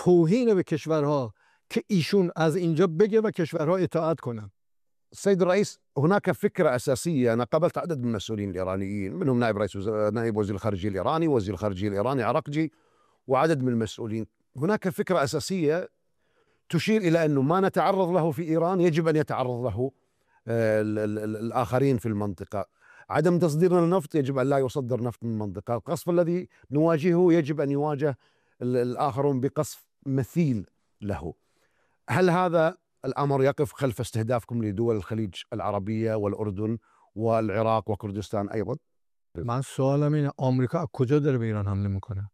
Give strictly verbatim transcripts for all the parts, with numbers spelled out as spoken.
توهین به کشورها که ایشون از اینجا بگه و کشورها اطاعت کنن. السيد الرئيس، هناك فكرة أساسية. أنا قابلت عدد من المسؤولين الإيرانيين، منهم نائب رئيس وز... نائب وزير الخارجية الإيراني، وزير الخارجية الإيراني عرقجي، وعدد من المسؤولين. هناك فكرة أساسية تشير إلى أنه ما نتعرض له في إيران يجب أن يتعرض له ال ال ال الآخرين في المنطقة. عدم تصديرنا للنفط يجب أن لا يصدر نفط من المنطقة. القصف الذي نواجهه يجب أن يواجه الآخرون بقصف مثيل له. هل هذا الأمر يقف خلف استهدافكم لدول الخليج العربية والأردن والعراق وكردستان أيضا؟ من سوالم اینه آمریکا از کجا داره به ایران حمله میکنه؟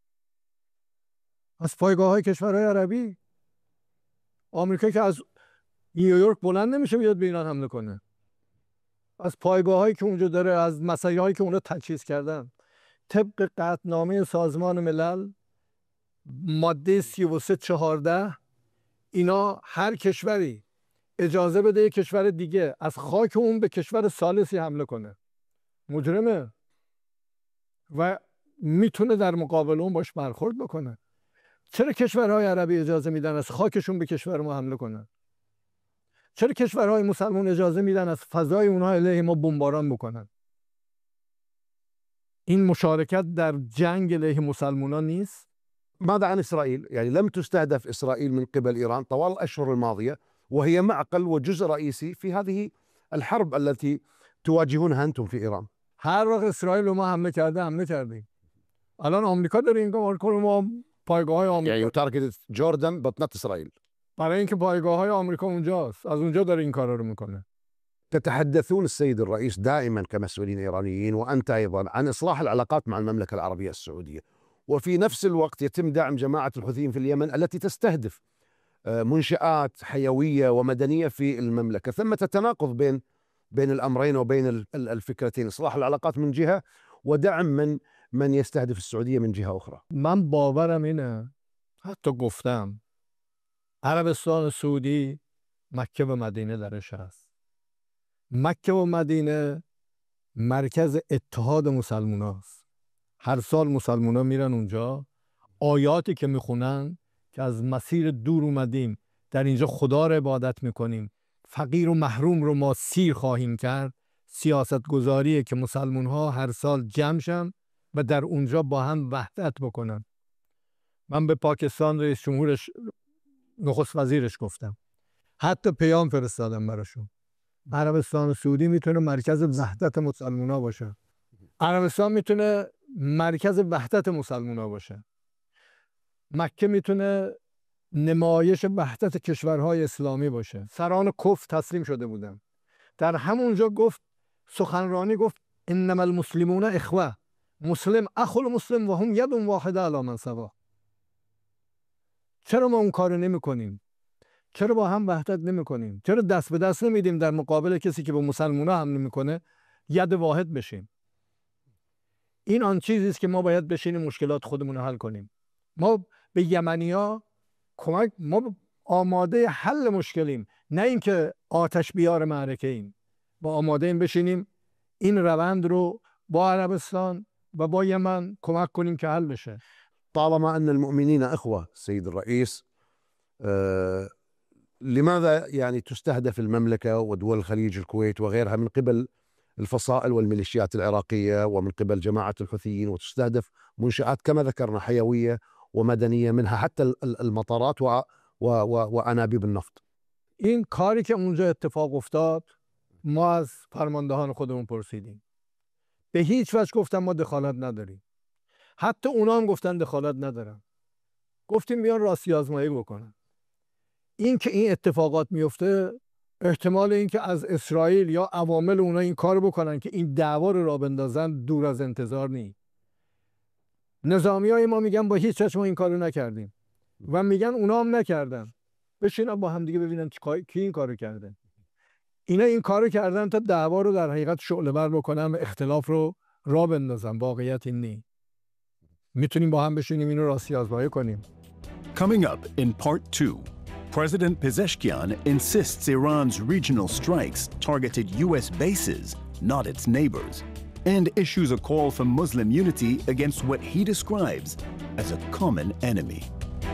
از پایگاه های کشورهای عربی. آمریکا که از نیویورک بلند نمیشه بیاد به ایران حمله کنه. از پایگاه هایی که اونجا داره، از مسائلی هایی که اونها تجهیز کردن. طبق قطعنامه سازمان ملل ماده سی و سه چهارده اینا هر کشوری اجازه بده یک کشور دیگه از خاک اون به کشور ثالثی حمله کنه، مجرمه و میتونه در مقابل اون باش برخورد بکنه. چرا کشورهای عربی اجازه میدن از خاکشون به کشور ما حمله کنن؟ چرا کشورهای مسلمان اجازه میدن از فضای اونها علیه ما بمباران بکنن؟ این مشارکت در جنگ علیه مسلمانان نیست؟ ماذا عن إسرائيل؟ يعني لم تستهدف إسرائيل من قبل إيران طوال الأشهر الماضية، وهي معقل وجزء رئيسي في هذه الحرب التي تواجهونها أنتم في إيران. هر وقت اسرائیل رو ما حمله کرده حمله کردیم. الان آمریکا داره این کار کنه، ما پایگاه‌های آمریکا. يعني you targeted Jordan but not Israel. برای اینکه پایگاه‌های آمریکا اونجاست، از اونجا داره این کارا رو میکنه. تتحدثون السيد الرئيس دائما كمسؤولين إيرانيين وأنت أيضا عن إصلاح العلاقات مع المملكة العربية السعودية، وفي نفس الوقت يتم دعم جماعة الحوثيين في اليمن التي تستهدف منشآت حيوية ومدنية في المملكة. ثمة تناقض بين بين الأمرين وبين الفكرتين، إصلاح العلاقات من جهة ودعم من من يستهدف السعودية من جهة أخرى. من باورم اینه، حتی گفتم عربستان سعودی مکه و مدینه درش هست. مکه و مدینه مرکز اتحاد مسلمان هست. هر سال مسلمان ها میرن اونجا، آیاتی که میخونن که از مسیر دور اومدیم در اینجا خدا رو عبادت میکنیم، فقیر و محروم رو ما سیر خواهیم کرد، سیاست گذاریه که مسلمان ها هر سال جمع شن و در اونجا با هم وحدت بکنن. من به پاکستان رئیس جمهورش نخست وزیرش گفتم، حتی پیام فرستادم براشون، عربستان سعودی میتونه مرکز وحدت مسلمان ها باشه. عربستان میتونه مرکز وحدت مسلمان ها باشه. مکه میتونه نمایش وحدت کشورهای اسلامی باشه. سران کفر تسلیم شده بودن. در همونجا گفت، سخنرانی گفت انما المسلمون اخوه، مسلم اخو المسلم و هم ید واحده علی من سوا. چرا ما اون کارو نمی کنیم؟ چرا با هم وحدت نمی کنیم؟ چرا دست به دست نمیدیم در مقابل کسی که به مسلمان ها حمله میکنه ید واحد بشیم؟ این آن چیزی است که ما باید بشینیم مشکلات خودمون رو حل کنیم. ما به یمنی‌ها کمک، ما آماده حل مشکلیم، نه اینکه آتش بیار معرکه ایم. با آماده این بشینیم این روند رو با عربستان و با یمن کمک کنیم که حل بشه. طالما أن المؤمنين إخوة سيد الرئيس، آه لماذا يعني تستهدف المملكة ودول الخليج الكويت وغيرها من قبل الفصائل والميليشيات العراقية ومن قبل جماعة الحوثيين، وتستهدف منشآت كما ذكرنا حيوية ومدنية، منها حتى المطارات و و و وأنابيب النفط؟ این کاری که اونجا اتفاق افتاد ما از فرماندهان خودمون پرسیدیم، به هیچ وجه گفتن ما دخالت نداریم. حتی اونا هم گفتن دخالت ندارن. گفتیم بیان راستی آزمایی بکنن. این که این اتفاقات میفته، احتمال این که از اسرائیل یا عوامل اونا این کار بکنن که این دعوا رو راه بندازن دور از انتظار نی. نظامیای ما میگن با هیچ وجه ما این کارو نکردیم و میگن اونا هم نکردن. بشینن با هم دیگه ببینن کی این کارو کرده. اینا این کارو کردن تا دعوا رو در حقیقت شعله ور بکنن و اختلاف رو راه بندازن. واقعیت این نی. میتونیم با هم بشینیم اینو راستی آزمایی کنیم. Coming up in part two, President Pezeshkian insists Iran's regional strikes targeted U S bases, not its neighbors, and issues a call for Muslim unity against what he describes as a common enemy.